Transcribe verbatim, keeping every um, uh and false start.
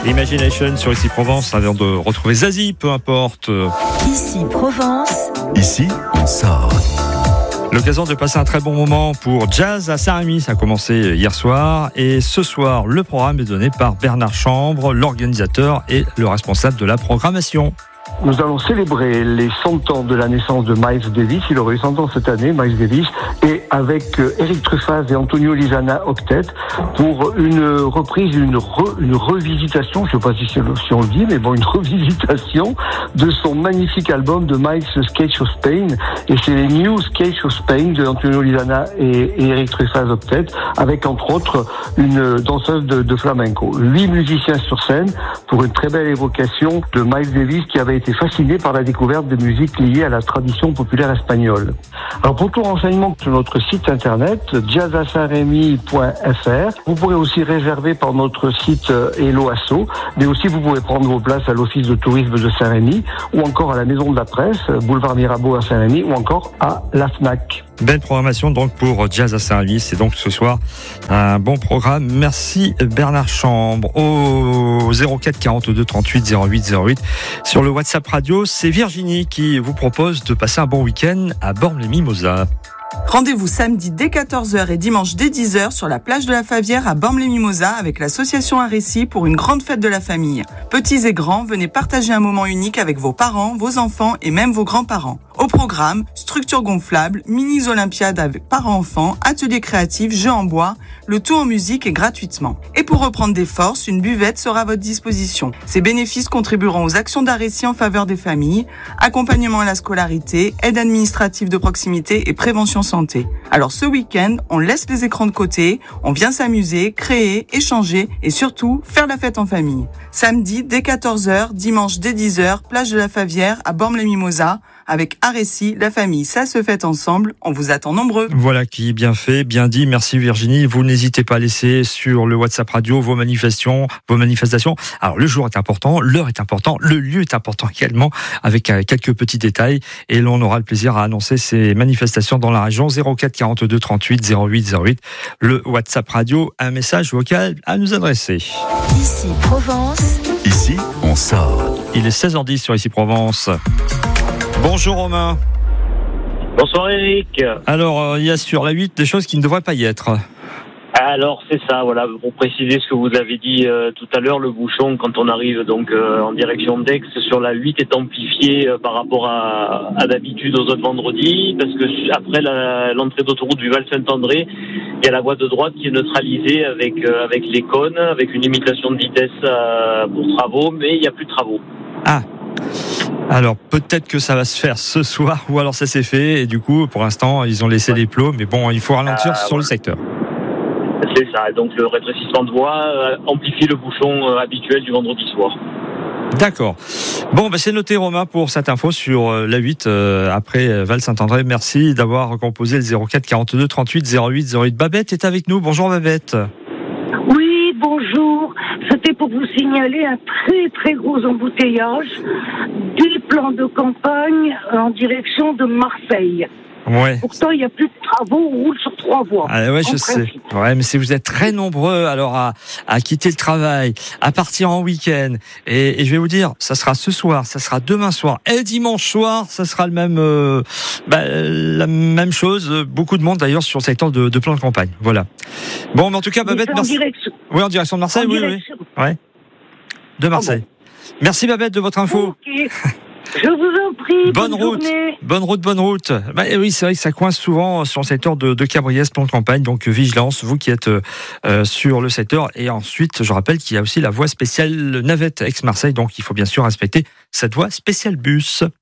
Imagination sur Ici Provence, avant de retrouver Zazie, peu importe. Ici Provence. Ici, on sort. L'occasion de passer un très bon moment pour Jazz à Saint-Rémy, ça a commencé hier soir. Et ce soir, le programme est donné par Bernard Chambre, l'organisateur et le responsable de la programmation. Nous allons célébrer les cent ans de la naissance de Miles Davis. Il aurait eu cent ans cette année, Miles Davis, et avec Eric Truffaz et Antonio Lizana Octet pour une reprise, une, re, une revisitation, je ne sais pas si, si on le dit, mais bon, une revisitation de son magnifique album de Miles Sketch of Spain. Et c'est les New Sketch of Spain de Antonio Lizana et, et Eric Truffaz Octet, avec entre autres une danseuse de, de flamenco. Huit musiciens sur scène pour une très belle évocation de Miles Davis qui avait été fasciné par la découverte de musiques liées à la tradition populaire espagnole. Alors pour tout renseignement sur notre site internet jazz à saint rémy point f r, vous pourrez aussi réserver par notre site Hello Asso, mais aussi vous pouvez prendre vos places à l'office de tourisme de Saint-Rémy ou encore à la Maison de la Presse, boulevard Mirabeau à Saint-Rémy ou encore à la Fnac. Belle programmation donc pour Jazz à Saint-Rémy, c'est donc ce soir un bon programme. Merci Bernard Chambre. Au zéro quatre quarante-deux trente-huit zéro huit zéro huit sur le WhatsApp Radio, c'est Virginie qui vous propose de passer un bon week-end à Bormes-les-Mimosas. Rendez-vous samedi dès quatorze heures et dimanche dès dix heures sur la plage de la Favière à Bormes-les-Mimosas avec l'association Un Récit pour une grande fête de la famille. Petits et grands, venez partager un moment unique avec vos parents, vos enfants et même vos grands-parents. Au programme, structure gonflable, mini-olympiade avec parents-enfants, ateliers créatifs, jeux en bois, le tout en musique et gratuitement. Et pour reprendre des forces, une buvette sera à votre disposition. Ces bénéfices contribueront aux actions d'Un Récit en faveur des familles, accompagnement à la scolarité, aide administrative de proximité et prévention santé. Alors ce week-end, on laisse les écrans de côté, on vient s'amuser, créer, échanger et surtout faire la fête en famille. Samedi dès quatorze heures, dimanche dès dix heures, plage de la Favière à Bormes-les-Mimosas avec Un Récit, la famille, ça se fête ensemble. On vous attend nombreux. Voilà qui est bien fait, bien dit. Merci Virginie. Vous n'hésitez pas à laisser sur le WhatsApp Radio vos manifestations, vos manifestations. Alors le jour est important, l'heure est important, le lieu est important également, avec quelques petits détails. Et l'on aura le plaisir à annoncer ces manifestations dans la région. zéro quatre quarante-deux trente-huit zéro huit zéro huit. Le WhatsApp Radio, un message vocal à nous adresser. Ici Provence. Ici, on sort. Il est seize heures dix sur Ici Provence. Bonjour Romain. Bonsoir Eric. Alors, euh, il y a sur la huit des choses qui ne devraient pas y être. Alors c'est ça, voilà, pour préciser ce que vous avez dit euh, tout à l'heure, le bouchon quand on arrive donc euh, en direction d'Aix sur la huit est amplifié euh, par rapport à, à d'habitude aux autres vendredis, parce que après la, l'entrée d'autoroute du Val-Saint-André, il y a la voie de droite qui est neutralisée avec euh, avec les cônes, avec une limitation de vitesse euh, pour travaux, mais il n'y a plus de travaux. Ah. Alors peut-être que ça va se faire ce soir, ou alors ça s'est fait, et du coup pour l'instant ils ont laissé ouais. les plots, mais bon, il faut ralentir euh, sur ouais. le secteur. C'est ça, donc le rétrécissement de voie euh, amplifie le bouchon euh, habituel du vendredi soir. D'accord. Bon, bah, c'est noté Romain pour cette info sur euh, la huit euh, après Val-Saint-André. Merci d'avoir composé le zéro quatre quarante-deux trente-huit zéro huit zéro huit. Babette est avec nous. Bonjour Babette. Oui, bonjour. C'était pour vous signaler un très très gros embouteillage des plans de campagne en direction de Marseille. Ouais. Pourtant, il n'y a plus de travaux, on roule sur trois voies. Ah ouais, je principe. sais. Ouais, mais si vous êtes très nombreux alors à, à quitter le travail, à partir en week-end, et, et je vais vous dire, ça sera ce soir, ça sera demain soir, et dimanche soir, ça sera le même, euh, bah, la même chose. Beaucoup de monde d'ailleurs sur le secteur de, de plan de campagne. Voilà. Bon, mais en tout cas, Babette, merci. Direction... Oui, en direction de Marseille, en oui, direction... oui. Ouais. De Marseille. Oh bon. Merci Babette de votre info. Okay. Je vous en prie. Bonne, bonne route. Journée. Bonne route, bonne route. Bah, oui, c'est vrai que ça coince souvent sur le secteur de, de Cabriès, plan de campagne. Donc, vigilance, vous qui êtes euh, sur le secteur. Et ensuite, je rappelle qu'il y a aussi la voie spéciale navette Aix-Marseille. Donc, il faut bien sûr respecter cette voie spéciale bus.